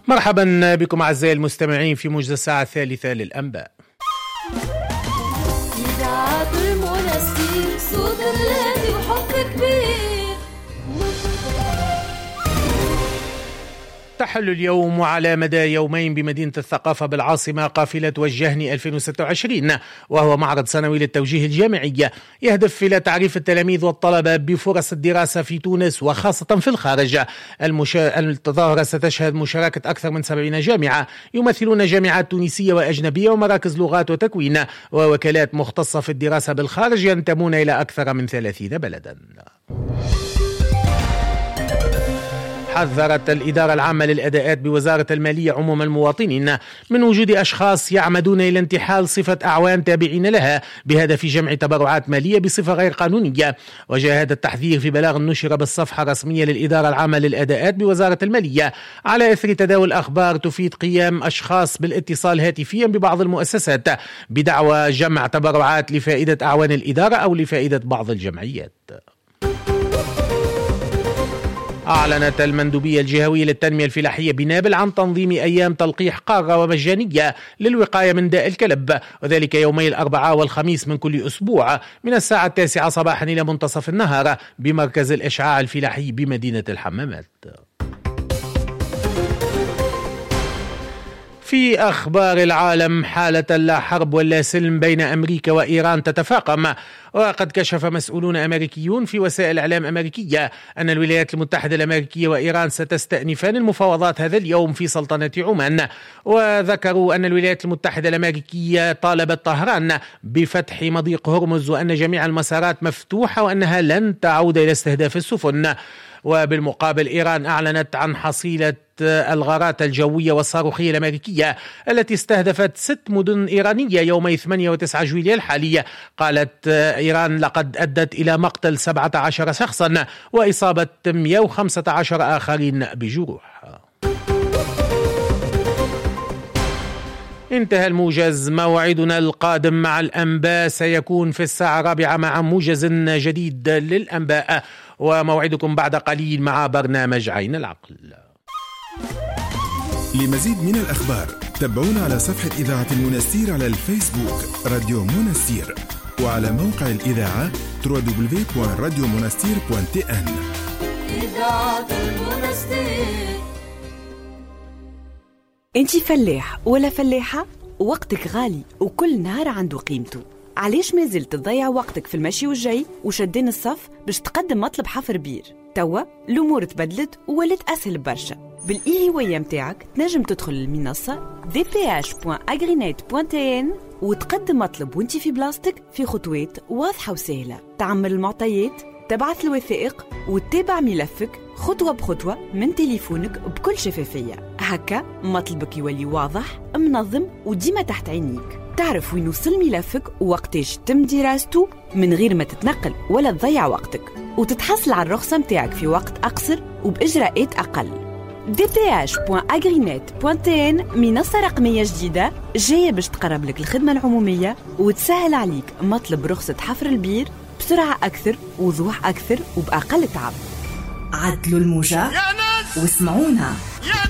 مرحبا بكم أعزائي المستمعين في موجز الساعة الثالثة للأنباء. إذاعة المنستير صوت الهادي وحب كبير. تحل اليوم وعلى مدى يومين بمدينة الثقافة بالعاصمة قافلة وجهني 2026، وهو معرض سنوي للتوجيه الجامعي يهدف إلى تعريف التلاميذ والطلبة بفرص الدراسة في تونس وخاصة في الخارج. التظاهرة ستشهد مشاركة أكثر من 70 جامعة يمثلون جامعات تونسية وأجنبية ومراكز لغات وتكوين ووكالات مختصة في الدراسة بالخارج ينتمون إلى أكثر من 30 بلدا. حذرت الإدارة العامة للأداءات بوزارة المالية عموم المواطنين من وجود أشخاص يعمدون إلى انتحال صفة أعوان تابعين لها بهدف جمع تبرعات مالية بصفة غير قانونية. وجاء هذا التحذير في بلاغ نشر بالصفحة الرسمية للإدارة العامة للأداءات بوزارة المالية على إثر تداول أخبار تفيد قيام أشخاص بالاتصال هاتفيا ببعض المؤسسات بدعوى جمع تبرعات لفائدة أعوان الإدارة أو لفائدة بعض الجمعيات. أعلنت المندوبية الجهوية للتنمية الفلاحية بنابل عن تنظيم أيام تلقيح قارة ومجانية للوقاية من داء الكلب، وذلك يومي الأربعاء والخميس من كل أسبوع من الساعة 9 صباحا إلى منتصف النهار بمركز الإشعاع الفلاحي بمدينة الحمامات. في أخبار العالم، حالة لا حرب ولا سلم بين أمريكا وإيران تتفاقم، وقد كشف مسؤولون أمريكيون في وسائل الإعلام أمريكية أن الولايات المتحدة الأمريكية وإيران ستستأنفان المفاوضات هذا اليوم في سلطنة عمان. وذكروا أن الولايات المتحدة الأمريكية طالبت طهران بفتح مضيق هرمز وأن جميع المسارات مفتوحة وأنها لن تعود إلى استهداف السفن. وبالمقابل إيران أعلنت عن حصيلة الغارات الجوية والصاروخية الأمريكية التي استهدفت 6 مدن إيرانية يومي 8 و9 جويلية الحالية. قالت إيران لقد أدت إلى مقتل 17 شخصا وإصابة 115 آخرين بجروح. انتهى الموجز. موعدنا القادم مع الأنباء سيكون في الساعة 4 مع موجز جديد للأنباء، وموعدكم بعد قليل مع برنامج عين العقل. لمزيد من الأخبار تابعونا على صفحة إذاعة المنستير على الفيسبوك راديو منستير، وعلى موقع الإذاعة www.radiomonastir.tn. إذاعة المنستير. انتي فلاح ولا فلاحة؟ وقتك غالي وكل نهار عنده قيمته. علاش ما زلت تضيع وقتك في المشي والجاي وشدين الصف باش تقدم مطلب حفر بير؟ توا الأمور تبدلت وولت أسهل برشا. بالإيهواية متاعك تنجم تدخل المنصة dph.agrinet.tn وتقدم مطلب وانتي في بلاستيك في خطوات واضحة وسهلة. تعمل المعطيات، تبعث الوثائق وتتابع ملفك خطوة بخطوة من تليفونك بكل شفافية. هكا مطلبك يولي واضح منظم وديما تحت عينيك. تعرف وين وصل ملفك ووقتاش تم دراسته من غير ما تتنقل ولا تضيع وقتك، وتتحصل على الرخصة متاعك في وقت أقصر وبإجراءات أقل. dph.agrinet.tn منصة رقمية جديدة جاية باش تقرب لك الخدمة العمومية وتسهل عليك مطلب رخصة حفر البير بسرعة أكثر ووضوح أكثر وبأقل تعب. عدلوا الموجة واسمعونا.